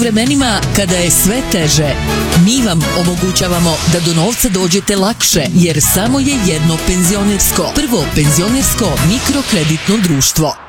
vremenima kada je sve teže, mi vam omogućavamo da do novca dođete lakše, jer samo je jedno penzionersko. Prvo penzionersko mikrokreditno društvo.